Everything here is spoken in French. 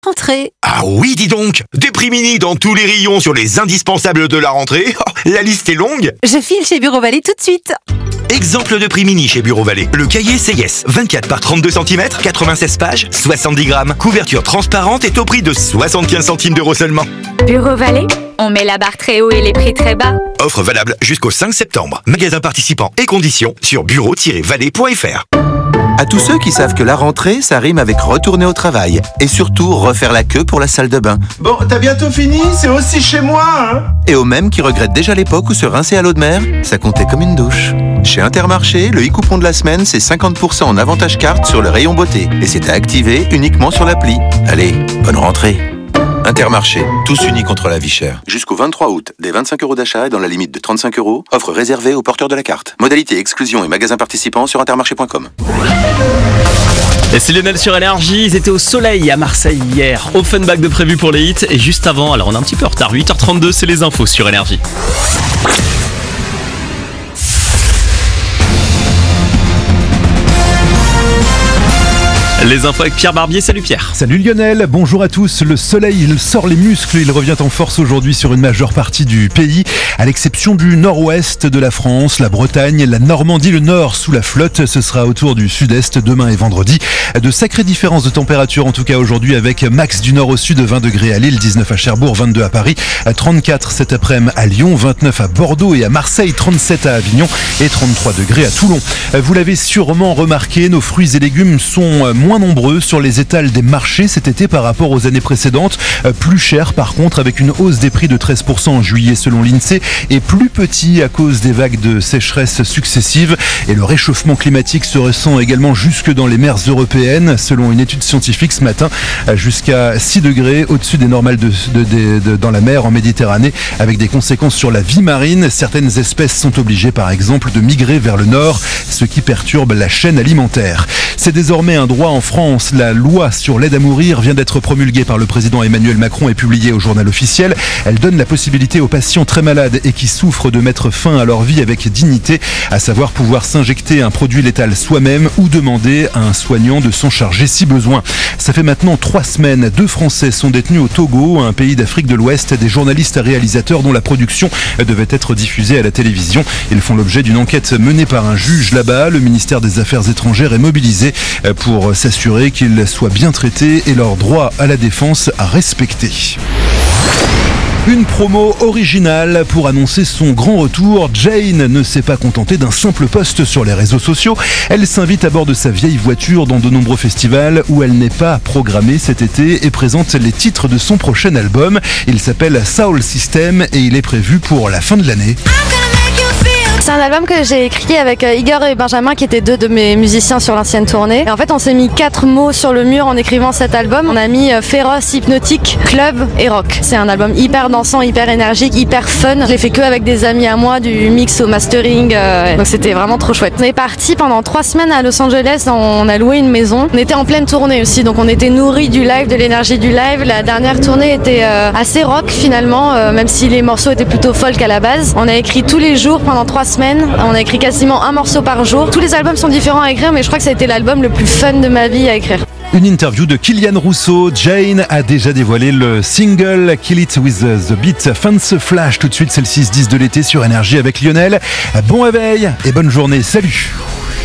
Rentrée. Ah oui, dis donc! Des prix mini dans tous les rayons sur les indispensables de la rentrée. Oh, la liste est longue. Je file chez Bureau Vallée tout de suite. Exemple de prix mini chez Bureau Vallée. Le cahier CYES, 24 par 32 cm, 96 pages, 70 grammes. Couverture transparente est au prix de 75 centimes d'euros seulement. Bureau Vallée, on met la barre très haut et les prix très bas. Offre valable jusqu'au 5 septembre. Magasin participant et conditions sur bureau-vallée.fr. À tous ceux qui savent que la rentrée, ça rime avec retourner au travail. Et surtout, refaire la queue pour la salle de bain. Bon, t'as bientôt fini? C'est aussi chez moi, hein? Et aux mêmes qui regrettent déjà l'époque où se rincer à l'eau de mer, ça comptait comme une douche. Chez Intermarché, le e-coupon de la semaine, c'est 50% en avantage carte sur le rayon beauté. Et c'est à activer uniquement sur l'appli. Allez, bonne rentrée. Intermarché, tous unis contre la vie chère. Jusqu'au 23 août, des 25 € d'achat et dans la limite de 35 €, offre réservée aux porteurs de la carte. Modalité exclusion et magasins participants sur intermarché.com. Et c'est Lionel sur Énergie, ils étaient au soleil à Marseille hier. Offenbach de prévu pour les hits. Et juste avant, alors on est un petit peu en retard, 8h32, c'est les infos sur Énergie. Les infos avec Pierre Barbier, salut Pierre. Salut Lionel, bonjour à tous. Le soleil, il sort les muscles, il revient en force aujourd'hui sur une majeure partie du pays, à l'exception du nord-ouest de la France, la Bretagne, la Normandie, le nord sous la flotte. Ce sera autour du sud-est demain et vendredi. De sacrées différences de température en tout cas aujourd'hui, avec max du nord au sud, 20 degrés à Lille, 19 à Cherbourg, 22 à Paris, 34 cet après-midi à Lyon, 29 à Bordeaux et à Marseille, 37 à Avignon et 33 degrés à Toulon. Vous l'avez sûrement remarqué, nos fruits et légumes sont moins nombreux sur les étals des marchés cet été par rapport aux années précédentes. Plus cher par contre, avec une hausse des prix de 13% en juillet selon l'INSEE, et plus petit à cause des vagues de sécheresse successives. Et le réchauffement climatique se ressent également jusque dans les mers européennes, selon une étude scientifique ce matin, jusqu'à 6 degrés au-dessus des normales dans la mer en Méditerranée, avec des conséquences sur la vie marine. Certaines espèces sont obligées par exemple de migrer vers le nord, ce qui perturbe la chaîne alimentaire. C'est désormais un droit en France. La loi sur l'aide à mourir vient d'être promulguée par le président Emmanuel Macron et publiée au journal officiel. Elle donne la possibilité aux patients très malades et qui souffrent de mettre fin à leur vie avec dignité, à savoir pouvoir s'injecter un produit létal soi-même ou demander à un soignant de s'en charger si besoin. Ça fait maintenant 3 semaines. 2 Français sont détenus au Togo, un pays d'Afrique de l'Ouest, des journalistes et réalisateurs dont la production devait être diffusée à la télévision. Ils font l'objet d'une enquête menée par un juge là-bas. Le ministère des Affaires étrangères est mobilisé pour s'assurer qu'ils soient bien traités et leur droit à la défense à respecter. Une promo originale pour annoncer son grand retour. Jane ne s'est pas contentée d'un simple post sur les réseaux sociaux. Elle s'invite à bord de sa vieille voiture dans de nombreux festivals où elle n'est pas programmée cet été et présente les titres de son prochain album. Il s'appelle Soul System et il est prévu pour la fin de l'année. C'est un album que j'ai écrit avec Igor et Benjamin, qui étaient 2 de mes musiciens sur l'ancienne tournée. Et en fait, on s'est mis 4 mots sur le mur en écrivant cet album. On a mis féroce, hypnotique, club et rock. C'est un album hyper dansant, hyper énergique, hyper fun. Je l'ai fait que avec des amis à moi, du mix au mastering. Donc c'était vraiment trop chouette. On est parti pendant 3 semaines à Los Angeles. On a loué une maison. On était en pleine tournée aussi, donc on était nourris du live, de l'énergie du live. La dernière tournée était assez rock finalement, même si les morceaux étaient plutôt folk à la base. On a écrit tous les jours pendant 3 semaines. On a écrit quasiment un morceau par jour. Tous les albums sont différents à écrire, mais je crois que ça a été l'album le plus fun de ma vie à écrire. Une interview de Kylian Rousseau. Jane a déjà dévoilé le single Kill It With The Beat. Fancy Flash tout de suite, c'est le 6-10 de l'été sur Énergie avec Lionel. Bon réveil et bonne journée, salut.